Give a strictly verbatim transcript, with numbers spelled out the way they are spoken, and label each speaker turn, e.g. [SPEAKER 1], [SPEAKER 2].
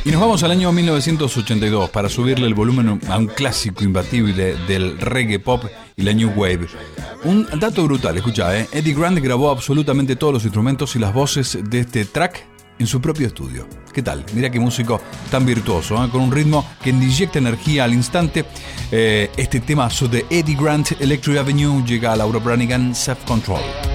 [SPEAKER 1] Y nos vamos al año mil novecientos ochenta y dos para subirle el volumen a un clásico imbatible del reggae pop y la new wave. Un dato brutal, escucha, ¿eh? Eddie Grant grabó absolutamente todos los instrumentos y las voces de este track en su propio estudio. ¿Qué tal? Mira qué músico tan virtuoso, ¿eh? Con un ritmo que inyecta energía al instante. Eh, este temazo de Eddie Grant, Electric Avenue, llega a Laura Branigan, Self Control.